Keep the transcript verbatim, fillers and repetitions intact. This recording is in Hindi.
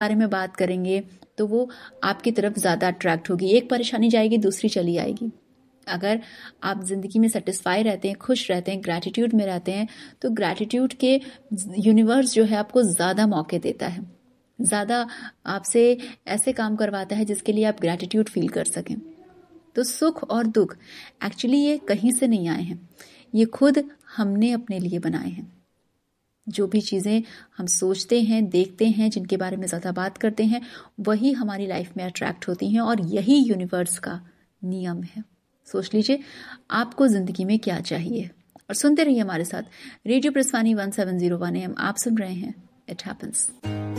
बारे में बात करेंगे तो वो आपकी तरफ ज़्यादा अट्रैक्ट होगी। एक परेशानी जाएगी, दूसरी चली आएगी। अगर आप ज़िंदगी में सेटिस्फाई रहते हैं, खुश रहते हैं, ग्रैटिट्यूड में रहते हैं, तो ग्रैटिट्यूड के यूनिवर्स जो है आपको ज़्यादा मौके देता है, ज़्यादा आपसे ऐसे काम करवाता है जिसके लिए आप ग्रैटिट्यूड फील कर सकें। तो सुख और दुख एक्चुअली ये कहीं से नहीं आए हैं, ये खुद हमने अपने लिए बनाए हैं। जो भी चीज़ें हम सोचते हैं, देखते हैं, जिनके बारे में ज़्यादा बात करते हैं, वही हमारी लाइफ में अट्रैक्ट होती हैं और यही यूनिवर्स का नियम है। सोच लीजिए आपको ज़िंदगी में क्या चाहिए और सुनते रहिए हमारे साथ radio प्रस्थानी one seven zero one M. आप सुन रहे हैं इट हैपेंस।